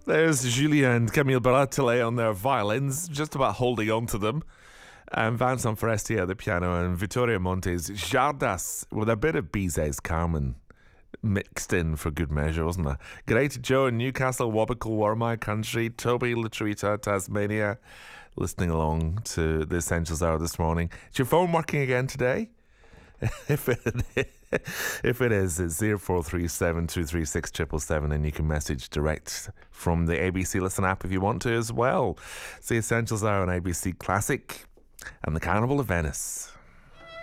There's Julia and Camille Baratelet on their violins, just about holding on to them. And Vincent Forestier at the piano and Vittorio Monte's Jardas with a bit of Bizet's Carmen mixed in for good measure, wasn't it? Great Joe in Newcastle, Wabical, Warmai Country, Toby Latrita, Tasmania, listening along to the Essentials Hour this morning. Is your phone working again today? If it is, it's 0437 236 777, and you can message direct from the ABC Listen app if you want to as well. It's the Essentials Hour on ABC Classic and the Carnival of Venice.